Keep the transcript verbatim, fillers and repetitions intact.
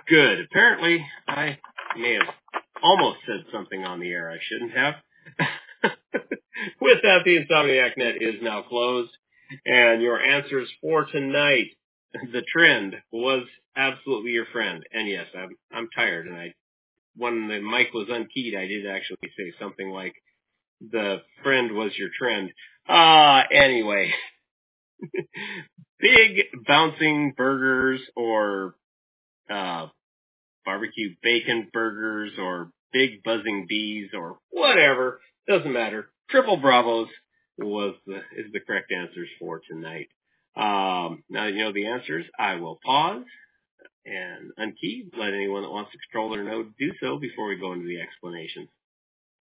Good. Apparently, I may have almost said something on the air I shouldn't have. With that, the Insomniac Net is now closed. And your answers for tonight, the trend was absolutely your friend. And yes, I'm I'm tired. And I, when the mic was unkeyed, I did actually say something like, the friend was your trend. Uh, anyway. Big bouncing burgers or uh, barbecue bacon burgers or big buzzing bees or whatever. Doesn't matter. Triple Bravos was the, is the correct answers for tonight. Um, now that you know the answers, I will pause and unkey. Let anyone that wants to control their node do so before we go into the explanations.